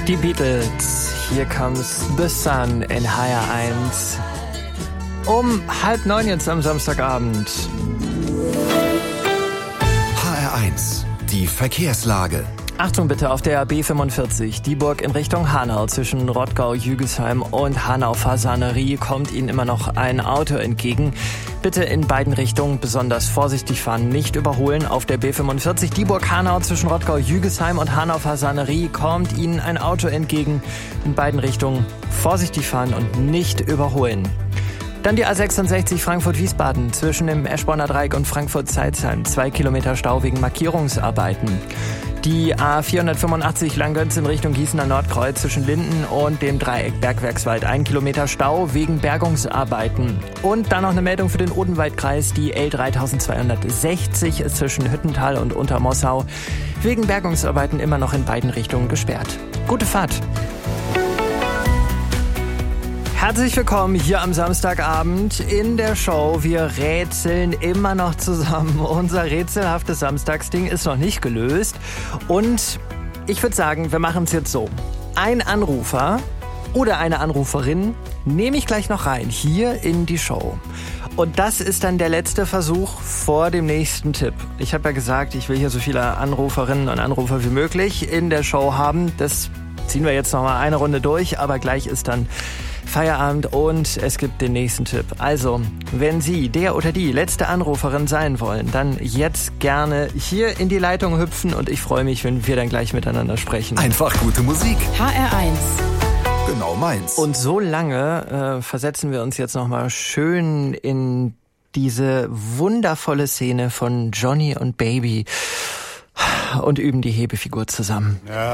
Die Beatles, Here Comes the Sun in HR1. Um 8:30 jetzt am Samstagabend. HR1, die Verkehrslage. Achtung bitte auf der B45, Dieburg in Richtung Hanau. Zwischen Rottgau-Jügesheim und Hanau-Fasanerie kommt Ihnen immer noch ein Auto entgegen. Bitte in beiden Richtungen besonders vorsichtig fahren, nicht überholen. Auf der B45 Dieburg-Hanau zwischen Rottgau-Jügesheim und Hanau-Fasanerie kommt Ihnen ein Auto entgegen. In beiden Richtungen vorsichtig fahren und nicht überholen. Dann die A66 Frankfurt-Wiesbaden zwischen dem Eschborner Dreieck und Frankfurt-Zeilsheim. 2 Kilometer Stau wegen Markierungsarbeiten. Die A485 Langgötz in Richtung Gießener Nordkreuz zwischen Linden und dem Dreieck Bergwerkswald. 1 Kilometer Stau wegen Bergungsarbeiten. Und dann noch eine Meldung für den Odenwaldkreis. Die L3260 ist zwischen Hüttental und Untermossau wegen Bergungsarbeiten immer noch in beiden Richtungen gesperrt. Gute Fahrt! Herzlich willkommen hier am Samstagabend in der Show. Wir rätseln immer noch zusammen. Unser rätselhaftes Samstagsding ist noch nicht gelöst. Und ich würde sagen, wir machen es jetzt so. Ein Anrufer oder eine Anruferin nehme ich gleich noch rein, hier in die Show. Und das ist dann der letzte Versuch vor dem nächsten Tipp. Ich habe ja gesagt, ich will hier so viele Anruferinnen und Anrufer wie möglich in der Show haben. Das ziehen wir jetzt noch mal eine Runde durch, aber gleich ist dann Feierabend und es gibt den nächsten Tipp. Also, wenn Sie der oder die letzte Anruferin sein wollen, dann jetzt gerne hier in die Leitung hüpfen und ich freue mich, wenn wir dann gleich miteinander sprechen. Einfach gute Musik. HR1. Genau meins. Und so lange versetzen wir uns jetzt nochmal schön in diese wundervolle Szene von Johnny und Baby und üben die Hebefigur zusammen. Ja.